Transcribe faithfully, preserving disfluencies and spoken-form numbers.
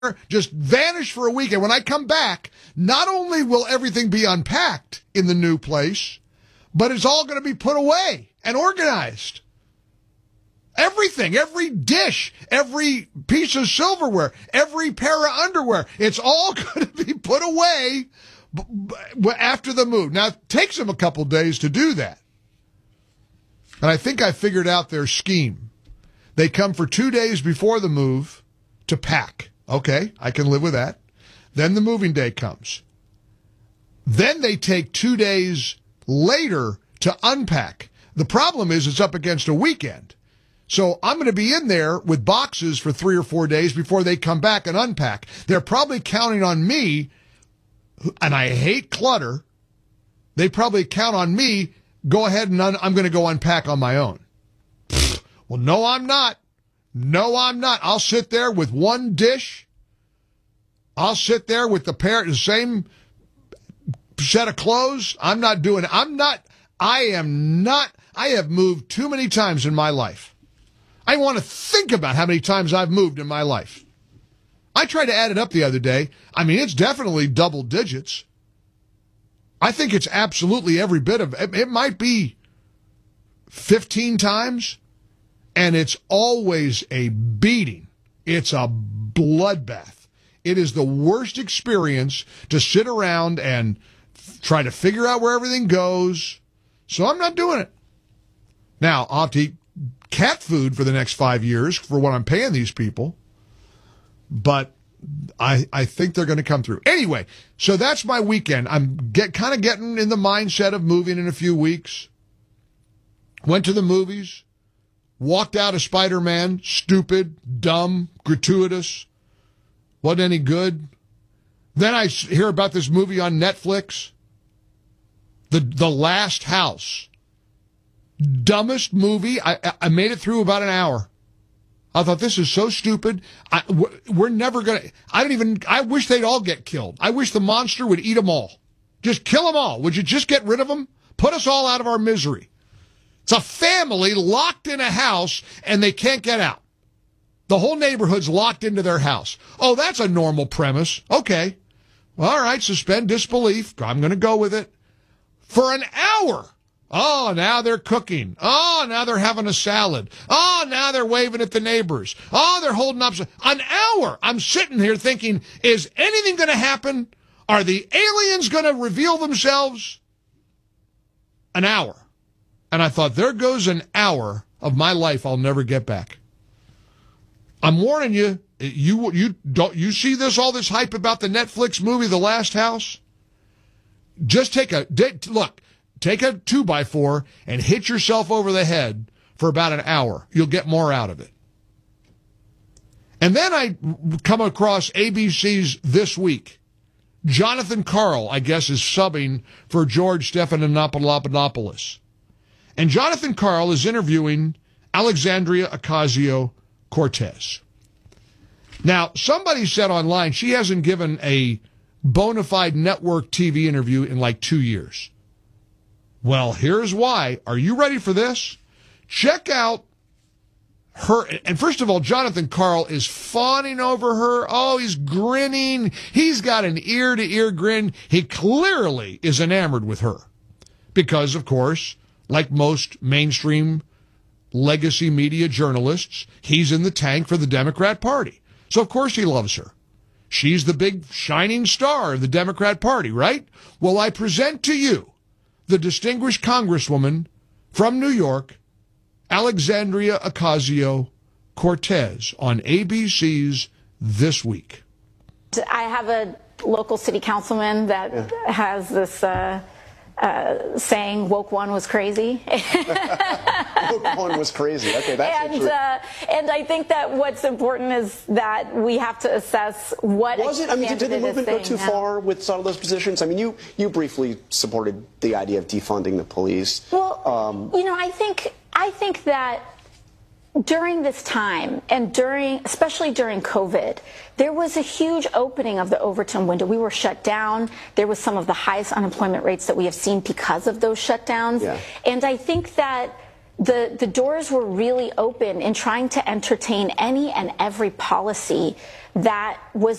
just vanish for a week. And when I come back, not only will everything be unpacked in the new place, but it's all going to be put away and organized. Everything, every dish, every piece of silverware, every pair of underwear, it's all going to be put away b- b- after the move. Now, it takes them a couple days to do that. And I think I figured out their scheme. They come for two days before the move to pack. Okay, I can live with that. Then the moving day comes. Then they take two days later to unpack. The problem is it's up against a weekend. So I'm going to be in there with boxes for three or four days before they come back and unpack. They're probably counting on me, and I hate clutter. They probably count on me, go ahead and un- I'm going to go unpack on my own. Pfft. Well, no, I'm not. No, I'm not. I'll sit there with one dish. I'll sit there with the pair, the same set of clothes. I'm not doing it. I'm not, I am not, I have moved too many times in my life. I want to think about how many times I've moved in my life. I tried to add it up the other day. I mean, it's definitely double digits. I think it's absolutely every bit of it. It might be fifteen times, and it's always a beating. It's a bloodbath. It is the worst experience to sit around and try to figure out where everything goes. So I'm not doing it. Now, I'll have to eat cat food for the next five years for what I'm paying these people. But I I think they're going to come through. Anyway, so that's my weekend. I'm get kind of getting in the mindset of moving in a few weeks. Went to the movies. Walked out of Spider-Man. Stupid, dumb, gratuitous. Wasn't any good. Then I hear about this movie on Netflix. The The Last House. Dumbest movie. I, I made it through about an hour. I thought, this is so stupid. I, we're never going to, I don't even, I wish they'd all get killed. I wish the monster would eat them all. Just kill them all. Would you just get rid of them? Put us all out of our misery. It's a family locked in a house and they can't get out. The whole neighborhood's locked into their house. Oh, that's a normal premise. Okay. Well, all right, suspend disbelief. I'm going to go with it. For an hour. Oh, now they're cooking. Oh, now they're having a salad. Oh, now they're waving at the neighbors. Oh, they're holding up. An hour. I'm sitting here thinking, is anything going to happen? Are the aliens going to reveal themselves? An hour. And I thought, there goes an hour of my life I'll never get back. I'm warning you, you you don't you see this all this hype about the Netflix movie The Last House? Just take a look. Take a two by four and hit yourself over the head for about an hour. You'll get more out of it. And then I come across A B C's This Week. Jonathan Karl, I guess, is subbing for George Stephanopoulos. And Jonathan Karl is interviewing Alexandria Ocasio-Cortez. Now, somebody said online she hasn't given a bona fide network T V interview in like two years. Well, here's why. Are you ready for this? Check out her. And first of all, Jonathan Karl is fawning over her. Oh, he's grinning. He's got an ear-to-ear grin. He clearly is enamored with her. Because, of course, like most mainstream legacy media journalists, he's in the tank for the Democrat Party. So, of course, he loves her. She's the big shining star of the Democrat Party, right? Well, I present to you the distinguished congresswoman from New York, Alexandria Ocasio-Cortez, on A B C's This Week. I have a local city councilman that yeah. has this uh, uh, saying, woke one was crazy. Woke one was crazy. Okay, that's and, uh, and I think that what's important is that we have to assess what was it. I mean, did, did the movement go too now. far with some of those positions? I mean, you you briefly supported the idea of defunding the police. Well, um, you know, I think I think that during this time, and during, especially during COVID, there was a huge opening of the Overton window. We were shut down. There was some of the highest unemployment rates that we have seen because of those shutdowns. Yeah. And I think that the, the doors were really open in trying to entertain any and every policy that was